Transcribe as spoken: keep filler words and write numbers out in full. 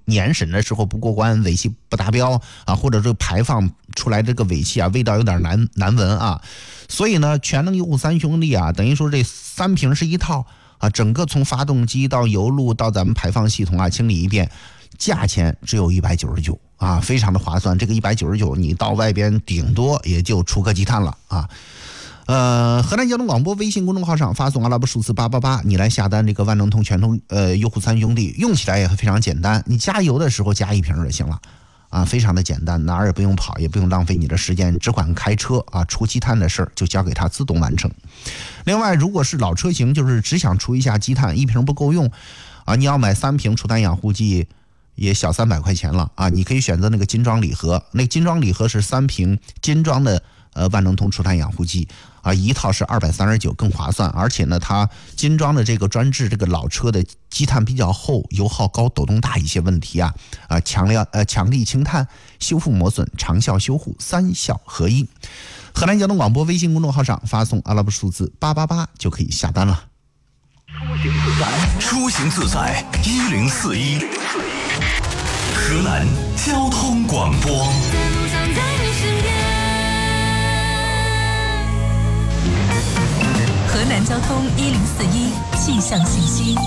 年审的时候不过关，尾气不达标啊，或者这个排放出来这个尾气啊，味道有点难难闻啊。所以呢，全能优护三兄弟啊，等于说这三瓶是一套啊，整个从发动机到油路到咱们排放系统啊，清理一遍，价钱只有一百九十九啊，非常的划算。这个一百九十九，你到外边顶多也就出个积碳了啊。呃，河南交通广播微信公众号上发送阿拉伯数字八八八，你来下单这个万能通全通呃优护三兄弟，用起来也非常简单，你加油的时候加一瓶就行了啊，非常的简单，哪儿也不用跑，也不用浪费你的时间，只管开车啊，除积碳的事儿就交给它自动完成。另外，如果是老车型，就是只想除一下积碳，一瓶不够用啊，你要买三瓶除碳养护剂。也小三百块钱了啊！你可以选择那个金装礼盒，那个金装礼盒是三瓶金装的呃万能通除碳养护剂啊，一套是二百三十九，更划算。而且呢，它金装的这个专治这个老车的积碳比较厚、油耗高、抖动大一些问题啊啊，强烈呃强力清碳、修复磨损、长效修护，三效合一。河南交通广播微信公众号上发送阿拉伯数字八八八就可以下单了。 出行自在一零四一，河南交通广播。 河南交通一零四一气象信息。